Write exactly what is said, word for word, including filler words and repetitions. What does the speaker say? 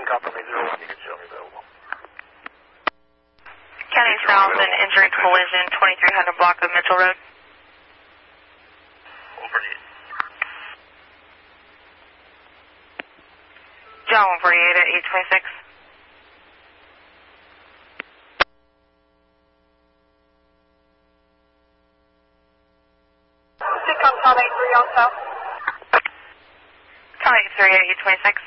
Copper Main zero one, you can show me available. County South and injury collision, twenty-three hundred block of Mitchell Road. Over to you. John one forty-eight at eight twenty-six. Sitcom Tom eight three on South. Tom eight three at eight twenty-six.